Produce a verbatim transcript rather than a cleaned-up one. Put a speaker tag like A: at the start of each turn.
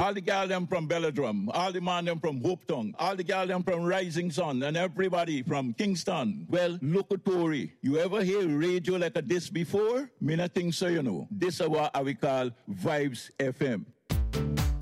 A: all the gal them from Belladrum, all the man them from Hopetown, all the gal them from Rising Sun, and everybody from Kingston. Well, locutory. You ever hear radio like a this before? Me not think so, you know. This is what we call Vibes F M.